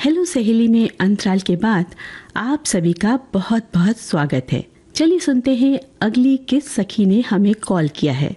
Hello सहेली में अंतराल के बाद आप सभी का बहुत बहुत स्वागत है। चलिए सुनते हैं अगली किस सखी ने हमें कॉल किया है।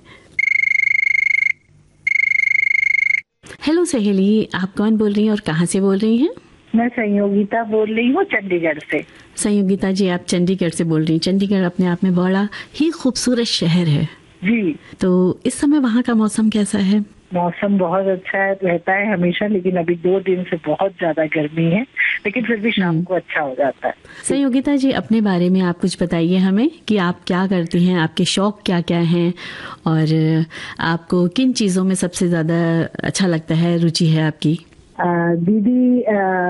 हेलो सहेली, आप कौन बोल रही हैं और कहाँ से बोल रही हैं? मैं संयोगिता बोल रही हूँ चंडीगढ़ से। संयोगिता जी, आप चंडीगढ़ से बोल रही हैं। चंडीगढ़ अपने आप में बड़ा ही खूबसूरत शहर है जी। तो इस समय वहाँ का मौसम कैसा है? मौसम बहुत अच्छा है, रहता है हमेशा, लेकिन अभी 2 दिन से बहुत ज्यादा गर्मी है, लेकिन फिर भी शाम को अच्छा हो जाता है। संयोगिता जी, अपने बारे में आप कुछ बताइए हमें कि आप क्या करती हैं, आपके शौक क्या क्या हैं और आपको किन चीज़ों में सबसे ज़्यादा अच्छा लगता है, रुचि है आपकी? दीदी,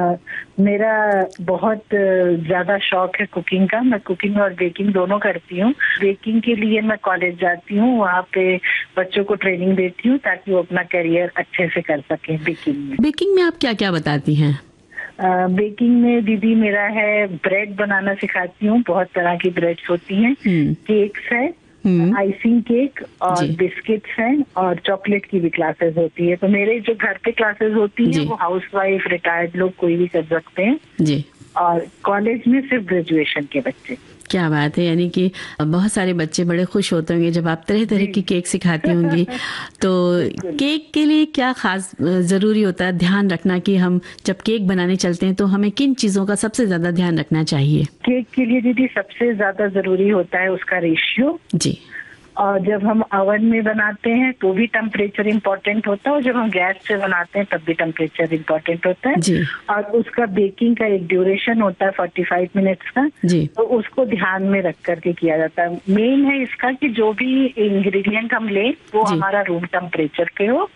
मेरा बहुत ज्यादा शौक है कुकिंग का। मैं कुकिंग और बेकिंग दोनों करती हूँ। बेकिंग के लिए मैं कॉलेज जाती हूँ, वहाँ पे बच्चों को ट्रेनिंग देती हूँ ताकि वो अपना करियर अच्छे से कर सकें बेकिंग में। बेकिंग में आप क्या क्या बताती हैं? बेकिंग में दीदी मेरा है, ब्रेड बनाना सिखाती हूँ। बहुत तरह की ब्रेड्स होती हैं, केक्स है, आइसिंग केक और बिस्किट्स हैं, और चॉकलेट की भी क्लासेस होती है। तो मेरे जो घर पे क्लासेस होती हैं वो हाउसवाइफ, रिटायर्ड लोग कोई भी कर सकते हैं जी। और कॉलेज में सिर्फ ग्रेजुएशन के बच्चे। क्या बात है, यानी कि बहुत सारे बच्चे बड़े खुश होते होंगे जब आप तरह तरह की केक सिखाती होंगी। तो केक के लिए क्या खास जरूरी होता है ध्यान रखना कि हम जब केक बनाने चलते हैं तो हमें किन चीजों का सबसे ज्यादा ध्यान रखना चाहिए? केक के लिए दीदी सबसे ज्यादा जरूरी होता है उसका रेशियो जी। और जब हम ओवन में बनाते हैं तो भी टेम्परेचर इम्पोर्टेंट होता है, और जब हम गैस से बनाते हैं तब भी टेम्परेचर इम्पोर्टेंट होता है जी। और उसका बेकिंग का एक ड्यूरेशन होता है 45 मिनट्स का जी। तो उसको ध्यान में रख करके किया जाता है। मेन है इसका कि जो भी इंग्रेडिएंट हम लें वो हमारा रूम टेम्परेचर पे हो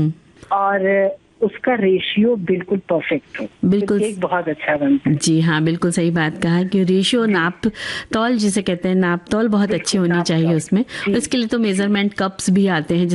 और उसका रेशियो बिल्कुल परफेक्ट हो, बिल्कुल केक बहुत अच्छा बनता है। जी हाँ, बिल्कुल सही बात कहा कि रेशियो, नाप तौल जिसे कहते हैं, नाप तौल बहुत अच्छी होनी चाहिए उसमें। इसके लिए तो मेजरमेंट कप्स भी आते हैं